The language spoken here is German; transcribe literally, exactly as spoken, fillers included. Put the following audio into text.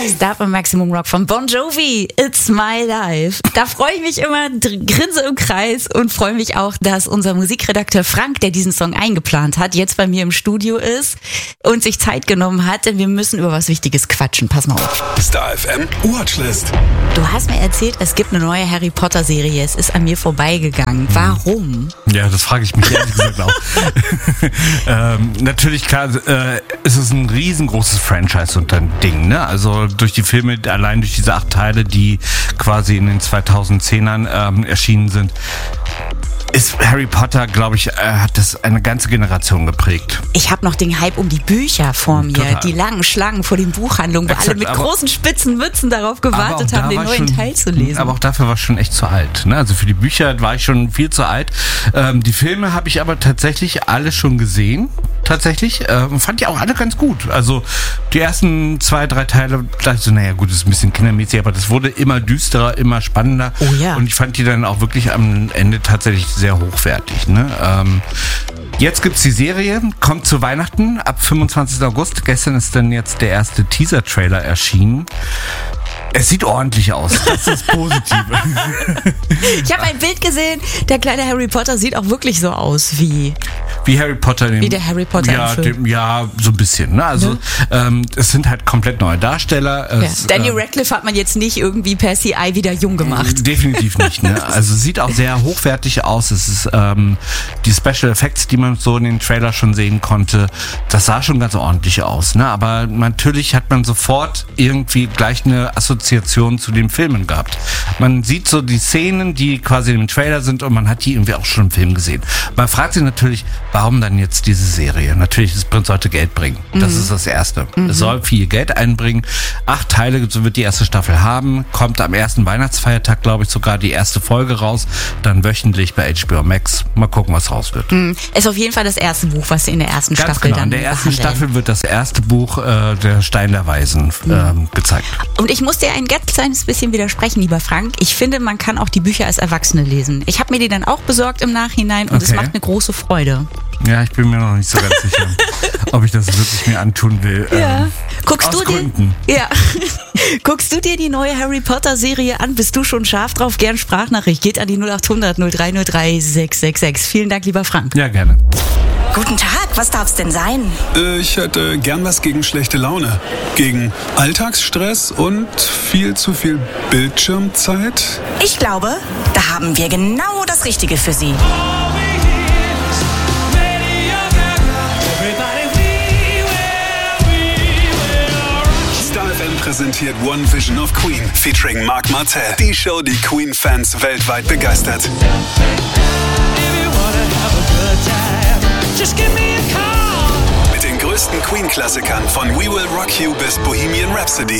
Star von Maximum Rock von Bon Jovi, It's My Life. Da freue ich mich immer, grinse im Kreis und freue mich auch, dass unser Musikredakteur Frank, der diesen Song eingeplant hat, jetzt bei mir im Studio ist und sich Zeit genommen hat, denn wir müssen über was Wichtiges quatschen. Pass mal auf. Star F M Watchlist. Du hast mir erzählt, es gibt eine neue Harry Potter Serie. Es ist an mir vorbeigegangen. Warum? Ja, das frage ich mich ehrlich gesagt auch. ähm, natürlich, klar, äh, es ist ein riesengroßes Franchise und ein Ding, ne? Also durch die Filme, allein durch diese acht Teile, die quasi in den zweitausendzehnern ähm, erschienen sind, ist Harry Potter, glaube ich, äh, hat das eine ganze Generation geprägt. Ich habe noch den Hype um die Bücher vor mir. Total. Die langen Schlangen vor den Buchhandlungen, wo Exakt, alle mit aber, großen spitzen Mützen darauf gewartet da haben, den neuen schon, Teil zu lesen. Aber auch dafür war ich schon echt zu alt. Ne? Also für die Bücher war ich schon viel zu alt. Ähm, die Filme habe ich aber tatsächlich alle schon gesehen. Tatsächlich. Ähm, fand ich auch alle ganz gut. Also die ersten zwei, drei Teile, dachte ich so, naja gut, das ist ein bisschen kindermäßig, aber das wurde immer düsterer, immer spannender. Oh ja. Und ich fand die dann auch wirklich am Ende tatsächlich sehr hochwertig. Ne? Ähm, jetzt gibt's die Serie, kommt zu Weihnachten ab fünfundzwanzigsten August. Gestern ist dann jetzt der erste Teaser-Trailer erschienen. Es sieht ordentlich aus. Das ist das Positive. Ich habe ein Bild gesehen, der kleine Harry Potter sieht auch wirklich so aus wie... Wie Harry Potter. Im, Wie der Harry Potter ja, im Film. dem, ja, so ein bisschen. Ne? Also Ne? ähm, es sind halt komplett neue Darsteller. Es, Ja. Daniel ähm, Radcliffe hat man jetzt nicht irgendwie per C I wieder jung gemacht. Definitiv nicht. Ne? Also sieht auch sehr hochwertig aus. Es ist ähm, die Special Effects, die man so in den Trailer schon sehen konnte, das sah schon ganz ordentlich aus. Ne? Aber natürlich hat man sofort irgendwie gleich eine Assoziation zu den Filmen gehabt. Man sieht so die Szenen, die quasi im Trailer sind und man hat die irgendwie auch schon im Film gesehen. Man fragt sich natürlich, warum dann jetzt diese Serie? Natürlich, das Prinz sollte Geld bringen. Das mhm. ist das Erste. Mhm. Es soll viel Geld einbringen. Acht Teile, so wird die erste Staffel haben. Kommt am ersten Weihnachtsfeiertag, glaube ich, sogar die erste Folge raus. Dann wöchentlich bei H B O Max. Mal gucken, was raus wird. Mhm. Ist auf jeden Fall das erste Buch, was in der ersten Ganz Staffel genau. dann In der ersten behandeln. Staffel wird das erste Buch äh, der Stein der Weisen ähm, gezeigt. Und ich muss dir ein ganz kleines bisschen widersprechen, lieber Frank. Ich finde, man kann auch die Bücher als Erwachsene lesen. Ich habe mir die dann auch besorgt im Nachhinein und Okay. es macht eine große Freude. Ja, ich bin mir noch nicht so ganz sicher, ob ich das wirklich mir antun will. Ja. Ähm, Guckst aus du Gründen. dir, ja. Guckst du dir die neue Harry Potter Serie an? Bist du schon scharf drauf? Gern Sprachnachricht. Geht an die null acht hundert null drei null drei sechs sechs sechs. Vielen Dank, lieber Frank. Ja, gerne. Guten Tag, was darf's denn sein? Äh, ich hätte gern was gegen schlechte Laune. Gegen Alltagsstress und viel zu viel Bildschirmzeit. Ich glaube, da haben wir genau das Richtige für Sie. Star F M präsentiert One Vision of Queen featuring Marc Martel. Die Show, die Queen-Fans weltweit begeistert. Mit den größten Queen-Klassikern von We Will Rock You bis Bohemian Rhapsody.